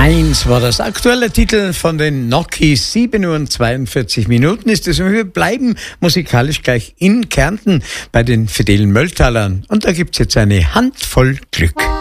1 war das aktuelle Titel von den Nokis. 7:42 ist es. Und wir bleiben musikalisch gleich in Kärnten bei den Fidelen Mölltalern. Und da gibt's jetzt eine Handvoll Glück.